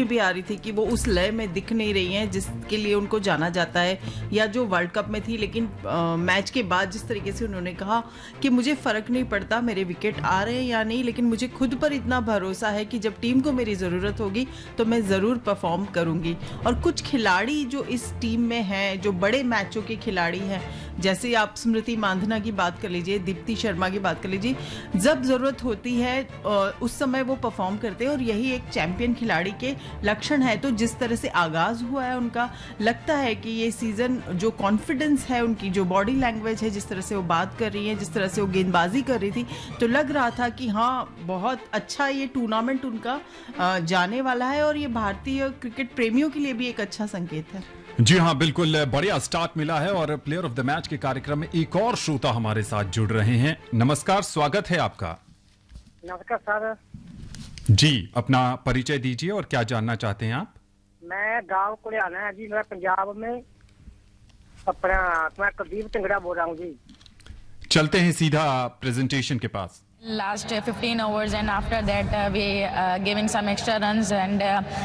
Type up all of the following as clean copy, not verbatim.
तस्वीर भी आ रही थी कि वो उस लय में दिख नहीं रही हैं जिसके लिए उनको जाना जाता है, या जो वर्ल्ड कप में थी। लेकिन मैच के बाद जिस तरीके से उन्होंने कहा कि मुझे फ़र्क नहीं पड़ता मेरे विकेट आ रहे हैं या नहीं, लेकिन मुझे खुद पर इतना भरोसा है कि जब टीम को मेरी ज़रूरत होगी तो मैं ज़रूर परफॉर्म करूँगी। और कुछ खिलाड़ी जो इस टीम में हैं, जो बड़े मैचों के खिलाड़ी हैं, जैसे आप स्मृति मांधना की बात कर लीजिए, दीप्ति शर्मा की बात कर लीजिए, जब ज़रूरत होती है उस समय वो परफॉर्म करते हैं, और यही एक चैंपियन खिलाड़ी के लक्षण है। तो जिस तरह से आगाज़ हुआ है उनका, लगता है कि ये सीज़न जो कॉन्फिडेंस है उनकी, जो बॉडी लैंग्वेज है, जिस तरह से वो बात कर रही हैं, जिस तरह से वो गेंदबाजी कर रही थी, तो लग रहा था कि हाँ बहुत अच्छा ये टूर्नामेंट उनका जाने वाला है, और ये भारतीय क्रिकेट प्रेमियों के लिए भी एक अच्छा संकेत है। जी हाँ, बिल्कुल बढ़िया स्टार्ट मिला है। और प्लेयर ऑफ द मैच के कार्यक्रम में एक और श्रोता हमारे साथ जुड़ रहे हैं। नमस्कार, स्वागत है आपका। नमस्कार सर जी, अपना परिचय दीजिए और क्या जानना चाहते हैं आप? मैं गांव कुड़ियाना है जी, मैं पंजाब में अपना मैं कुलदीप टिंगड़ा बोल रहा हूँ जी। चलते हैं सीधा प्रेजेंटेशन के पास। Last 15 overs, and after that we giving some extra runs, and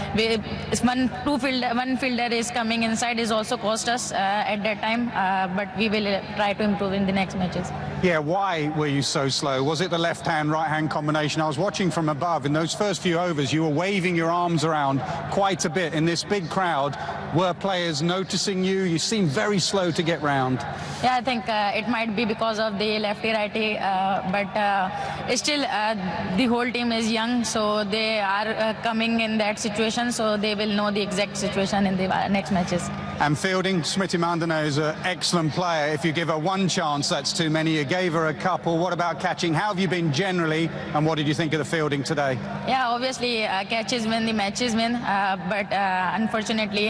one fielder is coming inside is also cost us at that time, but we will try to improve in the next matches. Yeah, why were you so slow? Was it the left-hand, right-hand combination? I was watching from above. In those first few overs, you were waving your arms around quite a bit in this big crowd. Were players noticing you? You seemed very slow to get round. Yeah, I think it might be because of the lefty-righty, but still the whole team is young, so they are coming in that situation, so they will know the exact situation in the next matches. And fielding, Smriti Mandhana is an excellent player. If you give her one chance, that's too many. You gave her a couple. What about catching? How have you been generally, and what did you think of the fielding today? Yeah, obviously catches win, the matches win, but unfortunately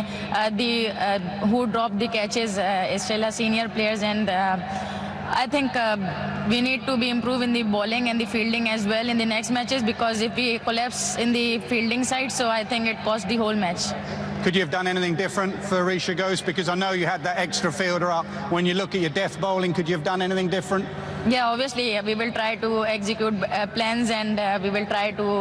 who dropped the catches is still a senior players, and I think we need to be improved in the bowling and the fielding as well in the next matches, because if we collapse in the fielding side, so I think it cost the whole match. Could you have done anything different for Risha Ghosh? Because I know you had that extra fielder up. When you look at your death bowling, could you have done anything different? Yeah, obviously we will try to execute plans, and we will try to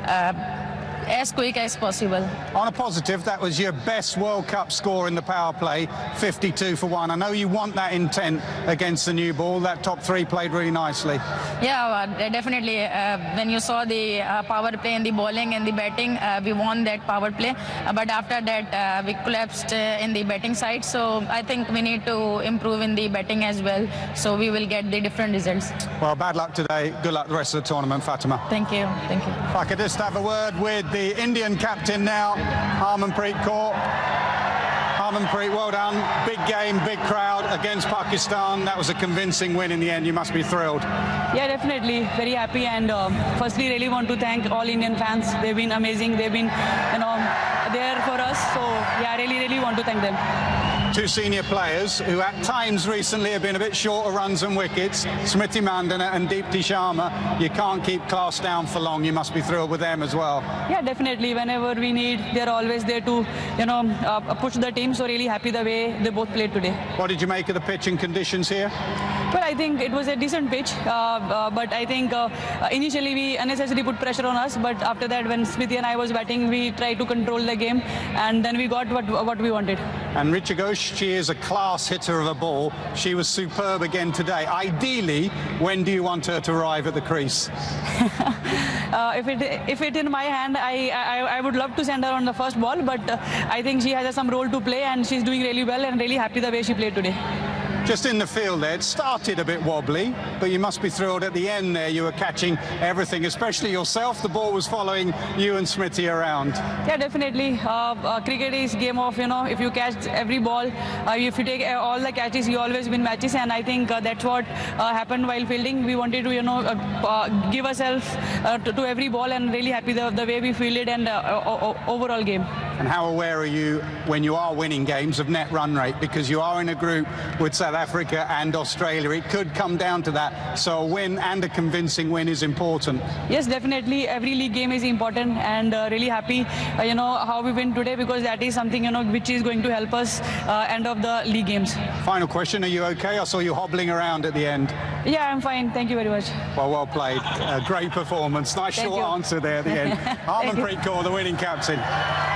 as quick as possible. On a positive, that was your best World Cup score in the power play, 52 for 1. I know you want that intent against the new ball. That top three played really nicely. Yeah, definitely. When you saw the power play in the bowling and the batting, we won that power play. But after that, we collapsed in the batting side. So I think we need to improve in the batting as well. So we will get the different results. Well, bad luck today. Good luck the rest of the tournament, Fatima. Thank you. Thank you. If I could just have a word with the Indian captain now, Harmanpreet Kaur. Harmanpreet, well done. Big game, big crowd against Pakistan. That was a convincing win in the end. You must be thrilled. Yeah, definitely. Very happy, and firstly, really want to thank all Indian fans. They've been amazing. They've been, there for us. So, yeah, really want to thank them. Two senior players who at times recently have been a bit short of runs and wickets, Smriti Mandhana and Deepti Sharma. You can't keep class down for long. You must be thrilled with them as well. Yeah, definitely. Whenever we need, they're always there to, push the team. So really happy the way they both played today. What did you make of the pitch and conditions here? Well, I think it was a decent pitch, but I think initially we unnecessarily put pressure on us. But after that, when Smriti and I was batting, we tried to control the game, and then we got what we wanted. And Richa Ghosh, she is a class hitter of a ball. She was superb again today. Ideally, when do you want her to arrive at the crease? If it in my hand, I would love to send her on the first ball, but I think she has some role to play, and she's doing really well, and really happy the way she played today. Just in the field there, it started a bit wobbly, but you must be thrilled at the end there. You were catching everything, especially yourself. The ball was following you and Smriti around. Yeah, definitely. Cricket is game of, if you catch every ball, if you take all the catches, you always win matches. And I think that's what happened while fielding. We wanted to, give ourselves to every ball, and really happy the way we fielded and overall game. And how aware are you, when you are winning games, of net run rate? Because you are in a group with South Africa and Australia. It could come down to that. So a win, and a convincing win, is important. Yes, definitely. Every league game is important, and really happy, how we win today, because that is something, which is going to help us end of the league games. Final question, are you okay? I saw you hobbling around at the end. Yeah, I'm fine. Thank you very much. Well played. Great performance. Nice short answer there at the end. Harmanpreet Kaur, the winning captain.